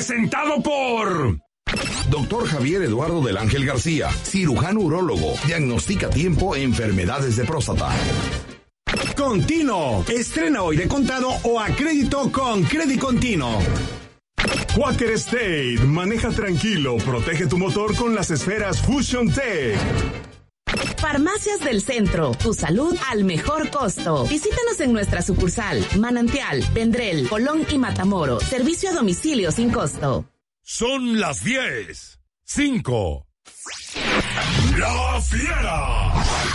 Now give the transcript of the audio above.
Presentado por Dr. Javier Eduardo del Ángel García, cirujano urólogo, diagnostica a tiempo enfermedades de próstata. Contino, estrena hoy de contado o a crédito con Credit Contino. Quaker State, maneja tranquilo, protege tu motor con las esferas Fusion Tech. Farmacias del Centro, tu salud al mejor costo. Visítanos en nuestra sucursal, Manantial, Vendrell, Colón y Matamoros. Servicio a domicilio sin costo. Son las 10:05. La Fiera.